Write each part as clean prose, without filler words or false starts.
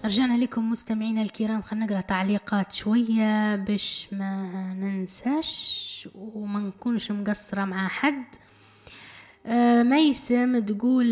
رجعنا لكم مستمعينا الكرام. خلنا نقرأ تعليقات شوية باش ما ننساش وما نكونش مقصرة مع حد. ميسم تقول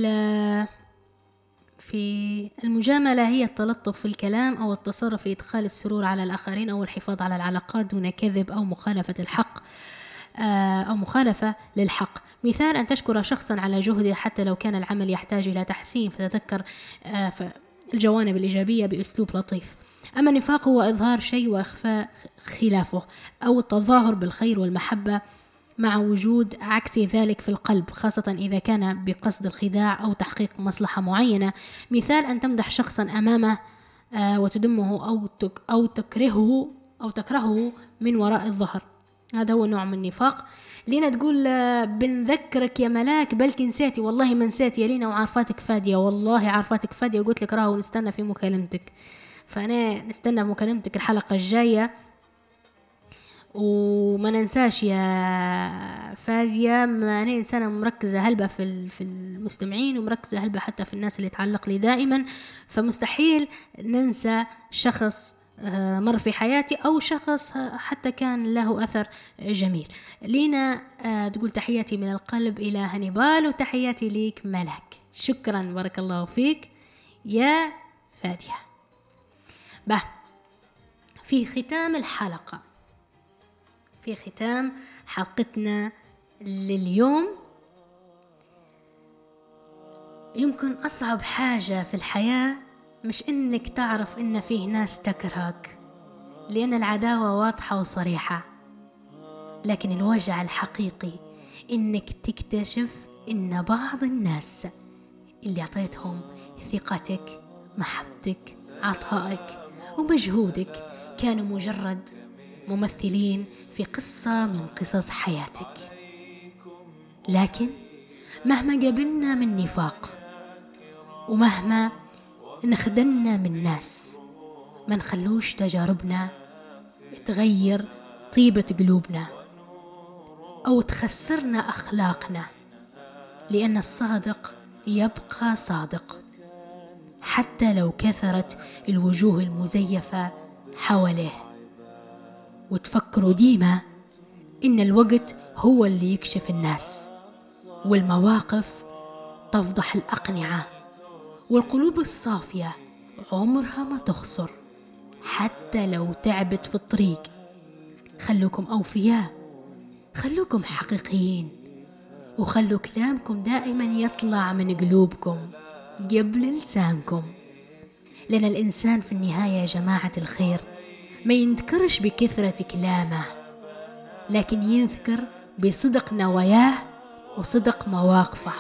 في المجاملة هي التلطف في الكلام أو التصرف لإدخال السرور على الآخرين أو الحفاظ على العلاقات دون كذب أو مخالفة الحق أو مخالفة للحق. مثال أن تشكر شخصا على جهده حتى لو كان العمل يحتاج إلى تحسين، فتذكر الجوانب الإيجابية بأسلوب لطيف. أما النفاق هو إظهار شيء وإخفاء خلافه أو التظاهر بالخير والمحبة مع وجود عكس ذلك في القلب، خاصة إذا كان بقصد الخداع أو تحقيق مصلحة معينة. مثال أن تمدح شخصا أمامه وتدمه أو تكرهه من وراء الظهر، هذا هو نوع من النفاق. لينا تقول بنذكرك يا ملاك بلكي نسيتي. والله ما نسيت يا لينا، وعارفاتك فادية، والله عارفاتك فادية، وقلت لك راهو نستنى في مكالمتك، فأنا نستنى مكالمتك الحلقة الجاية. وما ننساش يا فادية، ما أنا إنسانة مركزة هلبة في المستمعين، ومركزة هلبة حتى في الناس اللي تعلق لي دائما، فمستحيل ننسى شخص مر في حياتي أو شخص حتى كان له أثر جميل. لينا تقول تحياتي من القلب إلى هانيبال، وتحياتي ليك ملاك. شكرا، بارك الله فيك يا فادية. في ختام حلقتنا لليوم، يمكن أصعب حاجة في الحياة مش إنك تعرف إن فيه ناس تكرهك، لأن العداوة واضحة وصريحة، لكن الوجع الحقيقي إنك تكتشف إن بعض الناس اللي أعطيتهم ثقتك، محبتك، عطائك ومجهودك كانوا مجرد ممثلين في قصة من قصص حياتك. لكن مهما قابلنا من نفاق ومهما نخدلنا من ناس، ما نخلوش تجاربنا تغير طيبة قلوبنا أو تخسرنا أخلاقنا، لأن الصادق يبقى صادق حتى لو كثرت الوجوه المزيفة حواليه. وتفكروا ديما إن الوقت هو اللي يكشف الناس، والمواقف تفضح الأقنعة، والقلوب الصافية عمرها ما تخسر حتى لو تعبت في الطريق. خلوكم أوفياء، خلوكم حقيقيين، وخلوا كلامكم دائما يطلع من قلوبكم قبل لسانكم، لأن الإنسان في النهاية يا جماعة الخير ما ينذكرش بكثرة كلامه، لكن ينذكر بصدق نواياه وصدق مواقفه.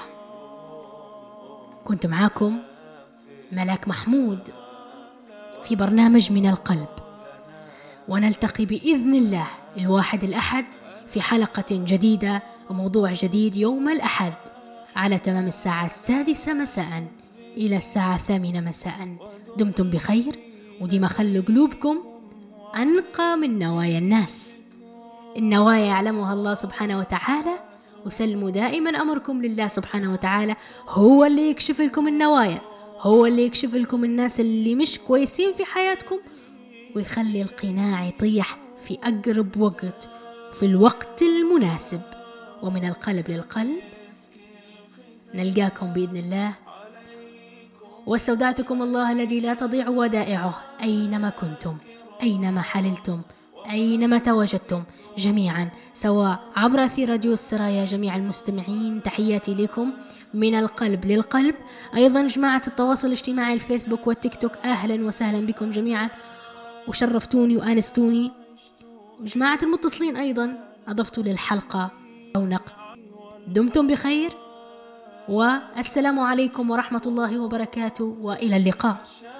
كنت معاكم ملاك محمود في برنامج من القلب، ونلتقي بإذن الله الواحد الأحد في حلقة جديدة وموضوع جديد يوم الأحد على تمام الساعة 6 مساء إلى الساعة 8 مساء. دمتم بخير، وديما خلوا قلوبكم أنقى من نوايا الناس. النوايا يعلمها الله سبحانه وتعالى، وسلموا دائما أمركم لله سبحانه وتعالى، هو اللي يكشف لكم النوايا، هو اللي يكشف لكم الناس اللي مش كويسين في حياتكم، ويخلي القناع يطيح في أقرب وقت في الوقت المناسب. ومن القلب للقلب نلقاكم بإذن الله، واستودعتكم الله الذي لا تضيع ودائعه أينما كنتم، أينما حللتم، أينما تواجدتم جميعا، سواء عبر أثير راديو السرايا. جميع المستمعين تحياتي لكم من القلب للقلب. أيضا جماعة التواصل الاجتماعي الفيسبوك والتيك توك، أهلا وسهلا بكم جميعا، وشرفتوني وآنستوني. جماعة المتصلين أيضا أضفتوا للحلقة رونق. دمتم بخير، والسلام عليكم ورحمة الله وبركاته، وإلى اللقاء.